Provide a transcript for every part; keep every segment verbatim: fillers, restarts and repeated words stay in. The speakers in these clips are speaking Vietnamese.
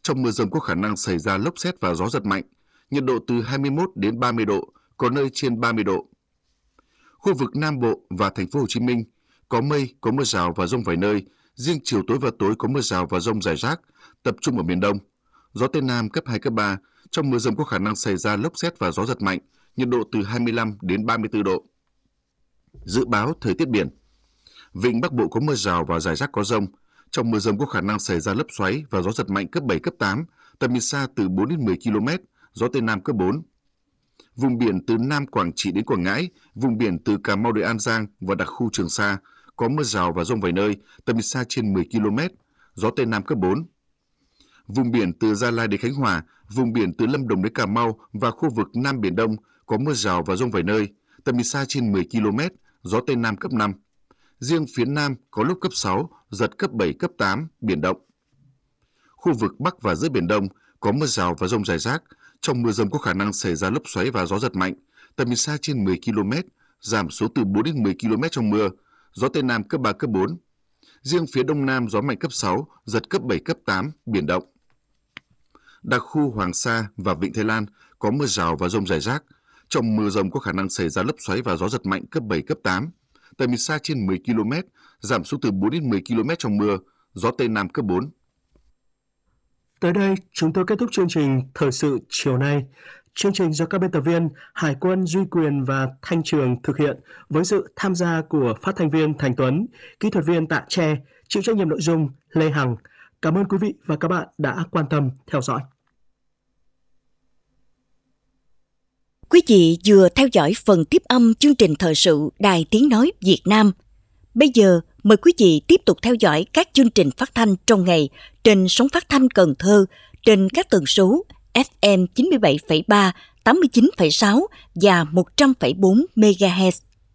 Trong mưa dông có khả năng xảy ra lốc sét và gió giật mạnh, nhiệt độ từ hai mươi mốt đến ba mươi độ, có nơi trên ba mươi độ. Khu vực Nam Bộ và thành phố Hồ Chí Minh có mây, có mưa rào và dông vài nơi, riêng chiều tối và tối có mưa rào và dông rải rác, tập trung ở miền Đông. Gió Tây Nam cấp hai, cấp ba, trong mưa dông có khả năng xảy ra lốc sét và gió giật mạnh, nhiệt độ từ hai mươi lăm đến ba mươi tư độ. Dự báo thời tiết biển. Vịnh Bắc Bộ có mưa rào và rải rác có dông. Trong mưa dông có khả năng xảy ra lốc xoáy và gió giật mạnh cấp bảy, cấp tám, tầm nhìn xa từ bốn đến mười ki lô mét, gió Tây Nam cấp bốn. Vùng biển từ Nam Quảng Trị đến Quảng Ngãi, vùng biển từ Cà Mau đến An Giang và đặc khu Trường Sa có mưa rào và dông vài nơi, tầm nhìn xa trên mười ki lô mét, gió Tây Nam cấp bốn. Vùng biển từ Gia Lai đến Khánh Hòa, vùng biển từ Lâm Đồng đến Cà Mau và khu vực Nam Biển Đông có mưa rào và dông vài nơi, tầm nhìn xa trên mười ki lô mét, gió Tây Nam cấp năm. Riêng phía Nam có lúc cấp sáu, giật cấp bảy, cấp tám, biển động. Khu vực Bắc và giữa Biển Đông có mưa rào và dông rải rác. Trong mưa dông có khả năng xảy ra lốc xoáy và gió giật mạnh, tầm nhìn xa trên mười ki lô mét, giảm xuống từ bốn đến mười ki lô mét trong mưa, gió Tây Nam cấp ba, cấp bốn. Riêng phía Đông Nam gió mạnh cấp sáu, giật cấp bảy, cấp tám, biển động. Đặc khu Hoàng Sa và Vịnh Thái Lan có mưa rào và dông rải rác. Trong mưa dông có khả năng xảy ra lốc xoáy và gió giật mạnh cấp bảy, cấp tám, tầm nhìn xa trên mười ki lô mét, giảm xuống từ bốn đến mười ki lô mét trong mưa, gió Tây Nam cấp bốn. Tới đây, chúng tôi kết thúc chương trình Thời sự chiều nay. Chương trình do các biên tập viên Hải quân, Duy Quyền và Thanh Trường thực hiện với sự tham gia của phát thanh viên Thành Tuấn, kỹ thuật viên Tạ Tre, chịu trách nhiệm nội dung Lê Hằng. Cảm ơn quý vị và các bạn đã quan tâm theo dõi. Quý vị vừa theo dõi phần tiếp âm chương trình thời sự Đài Tiếng Nói Việt Nam. Bây giờ, mời quý vị tiếp tục theo dõi các chương trình phát thanh trong ngày trên sóng phát thanh Cần Thơ trên các tần số ép em chín mươi bảy phẩy ba, tám mươi chín phẩy sáu và một trăm phẩy bốn mê ga héc.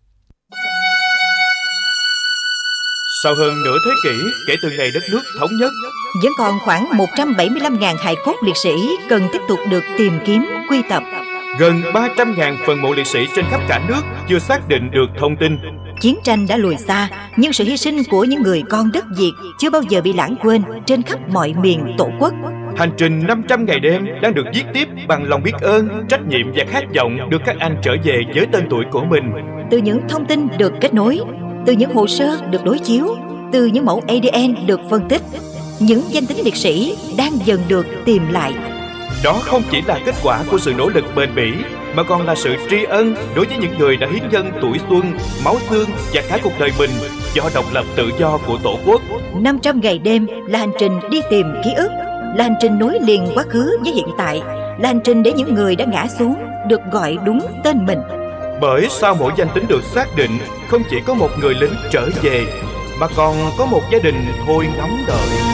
Sau hơn nửa thế kỷ kể từ ngày đất nước thống nhất, vẫn còn khoảng một trăm bảy mươi lăm nghìn hài cốt liệt sĩ cần tiếp tục được tìm kiếm, quy tập. Gần ba trăm nghìn phần mộ liệt sĩ trên khắp cả nước chưa xác định được thông tin. Chiến tranh đã lùi xa, nhưng sự hy sinh của những người con đất Việt chưa bao giờ bị lãng quên trên khắp mọi miền Tổ quốc. Hành trình năm trăm ngày đêm đang được viết tiếp bằng lòng biết ơn, trách nhiệm và khát vọng đưa các anh trở về với tên tuổi của mình. Từ những thông tin được kết nối, từ những hồ sơ được đối chiếu, từ những mẫu a đê en được phân tích, những danh tính liệt sĩ đang dần được tìm lại. Đó không chỉ là kết quả của sự nỗ lực bền bỉ, mà còn là sự tri ân đối với những người đã hiến dâng tuổi xuân, máu xương và cả cuộc đời mình cho độc lập tự do của Tổ quốc. năm trăm ngày đêm là hành trình đi tìm ký ức, là hành trình nối liền quá khứ với hiện tại, là hành trình để những người đã ngã xuống được gọi đúng tên mình. Bởi sau mỗi danh tính được xác định, không chỉ có một người lính trở về, mà còn có một gia đình thôi ngóng đợi.